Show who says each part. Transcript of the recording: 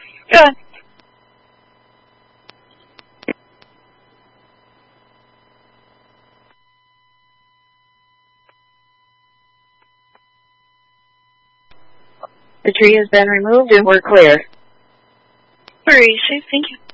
Speaker 1: Go ahead. The tree has been removed and we're clear.
Speaker 2: Very safe, thank you.